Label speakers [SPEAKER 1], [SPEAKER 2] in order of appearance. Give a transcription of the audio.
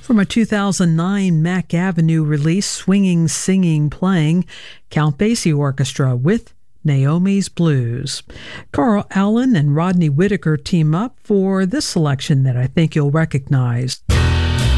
[SPEAKER 1] From a 2009 Mack Avenue release, Swinging, Singing, Playing, Count Basie Orchestra with Naomi's Blues. Carl Allen and Rodney Whitaker team up for this selection that I think you'll recognize.